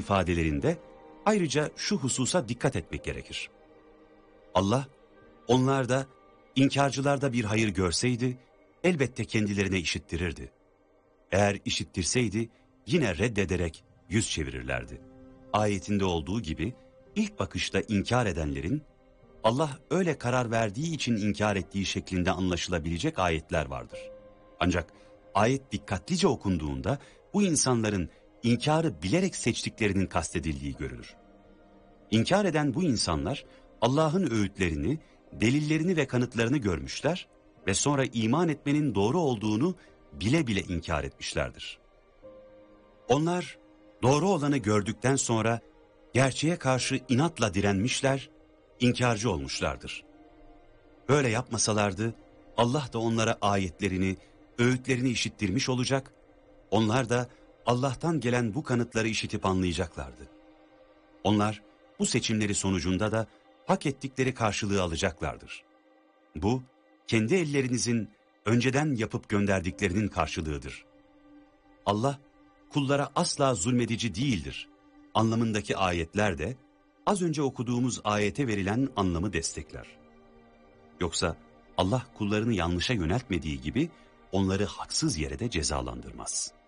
ifadelerinde ayrıca şu hususa dikkat etmek gerekir. Allah, onlarda, inkarcılarda bir hayır görseydi, elbette kendilerine işittirirdi. Eğer işittirseydi, yine reddederek yüz çevirirlerdi. Ayetinde olduğu gibi, ilk bakışta inkar edenlerin, Allah öyle karar verdiği için inkar ettiği şeklinde anlaşılabilecek ayetler vardır. Ancak ayet dikkatlice okunduğunda, bu insanların inkarı bilerek seçtiklerinin kastedildiği görülür. İnkar eden bu insanlar, Allah'ın öğütlerini, delillerini ve kanıtlarını görmüşler ve sonra iman etmenin doğru olduğunu bile bile inkar etmişlerdir. Onlar, doğru olanı gördükten sonra, gerçeğe karşı inatla direnmişler, inkarcı olmuşlardır. Böyle yapmasalardı, Allah da onlara ayetlerini, öğütlerini işittirmiş olacak, onlar da Allah'tan gelen bu kanıtları işitip anlayacaklardı. Onlar, bu seçimleri sonucunda da hak ettikleri karşılığı alacaklardır. Bu, kendi ellerinizin önceden yapıp gönderdiklerinin karşılığıdır. Allah, kullara asla zulmedici değildir anlamındaki ayetler de, az önce okuduğumuz ayete verilen anlamı destekler. Yoksa Allah kullarını yanlışa yöneltmediği gibi onları haksız yere de cezalandırmaz.